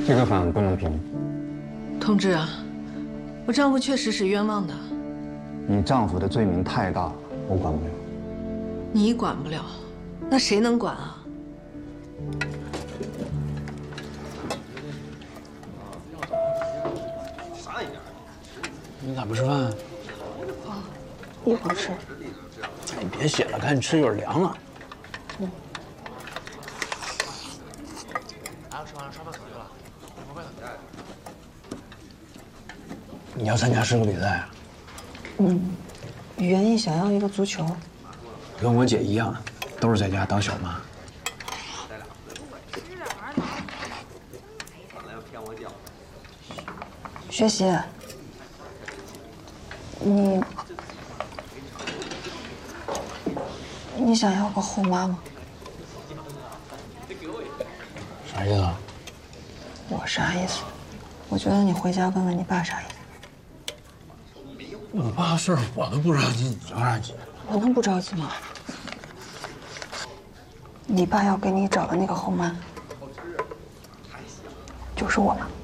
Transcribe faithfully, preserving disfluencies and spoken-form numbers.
这个饭不能平。 同志啊，我丈夫确实是冤枉的。 你丈夫的罪名太大了，我管不了。 你管不了，那谁能管啊？ 你咋不吃饭？ 啊，一会儿吃。 你别写了，赶紧吃，一会儿凉了。 嗯。 你要参加诗歌比赛啊？ 嗯，园艺想要一个足球。 跟我姐一样，都是在家当小妈。 学习。你，你想要个后妈吗？ 啥意思啊？ 我啥意思？我觉得你回家问问你爸啥意思。 我爸事儿我都不着急，你着啥急？ 我能不着急吗？你爸要给你找的那个后妈，就是我妈。